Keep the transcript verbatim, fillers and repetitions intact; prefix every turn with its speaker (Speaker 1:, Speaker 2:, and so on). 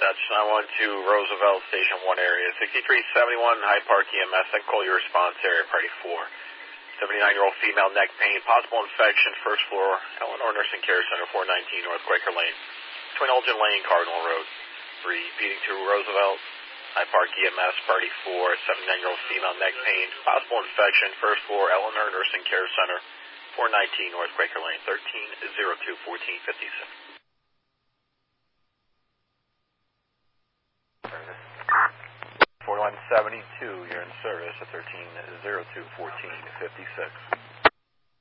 Speaker 1: Dutch nine one two, Roosevelt, Station one area, sixty-three seventy-one, Hyde Park E M S, then call your response area, party four. seventy-nine-year-old female, neck pain, possible infection, first floor, Eleanor Nursing Care Center, four nineteen North Quaker Lane, between Elgin Lane, Cardinal Road. three, beating to Roosevelt, Hyde Park E M S, party four, seventy-nine-year-old female, neck pain, possible infection, first floor, Eleanor Nursing Care Center, four nineteen North Quaker Lane, thirteen oh two, fourteen fifty-six.
Speaker 2: forty-one seventy-two, you're in service at thirteen oh two, fourteen fifty-six.